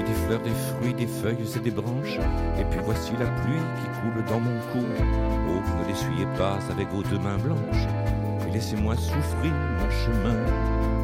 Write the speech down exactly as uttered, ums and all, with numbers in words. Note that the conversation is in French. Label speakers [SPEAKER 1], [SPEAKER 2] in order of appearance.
[SPEAKER 1] des fleurs, des fruits, des feuilles et des branches. Et puis voici la pluie qui coule dans mon cou. Oh, ne l'essuyez pas avec vos deux mains blanches. Et laissez-moi souffrir mon chemin.